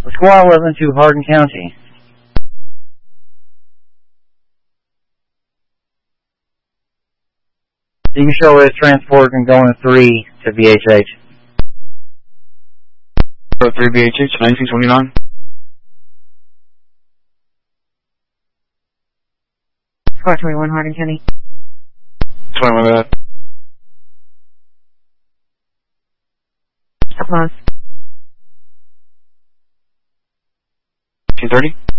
Squad 11 to Hardin County. You can show it transport and going 3 to VHH. 3 VHH, 1929. Squad 21, Hardin County. 21 of that. Applause. 1930.